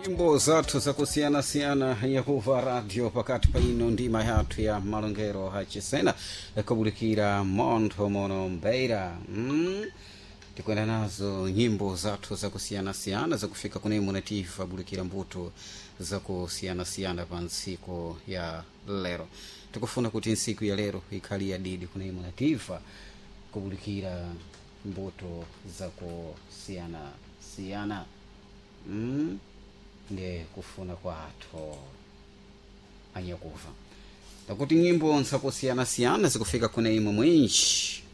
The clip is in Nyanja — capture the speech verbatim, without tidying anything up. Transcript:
Nyimbo zathu zakusiyana-siyana yakuva radio pakati paino ndima yathu ya malongero hachisena kubulikira montho mono mbeira mm? tikwenda nazo nyimbo zathu zakusiyana-siyana zakufika kunemu nativa bulikira mbuto zakusiyana-siyana pa nsiku ya lero. Tikufuna kuti nsiku ya lero ikhali ya didi kunemu nativa kubulikira mbuto zakusiyana-siyana mm? nge kufuna kwathu anyakuva takuti nyimbo nsakusiyana-siyana zikufika kuna imwe mwinji